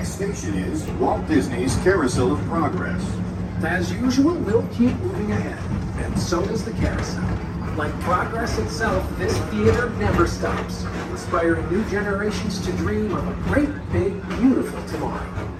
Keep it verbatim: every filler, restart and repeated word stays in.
next station is Walt Disney's Carousel of Progress. As usual, we'll keep moving ahead, and so does the carousel. Like progress itself, this theater never stops, inspiring new generations to dream of a great, big, beautiful tomorrow.